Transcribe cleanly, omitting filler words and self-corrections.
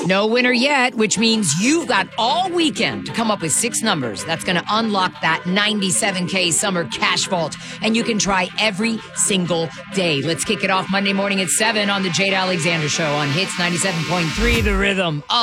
No winner yet, which means you've got all weekend to come up with 6 numbers. That's going to unlock that $97K summer cash vault. And you can try every single day. Let's kick it off Monday morning at 7 on the Jade Alexander Show on Hits 97.3 The Rhythm.